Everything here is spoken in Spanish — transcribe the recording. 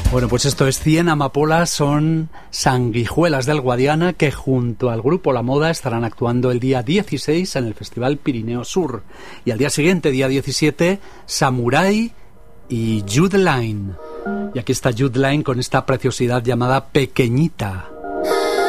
Bueno, pues esto es 100 amapolas, son sanguijuelas del Guadiana que junto al grupo La Moda estarán actuando el día 16 en el Festival Pirineo Sur. Y al día siguiente, día 17, Samurai y Jude Line. Y aquí está Jude Line con esta preciosidad llamada Pequeñita.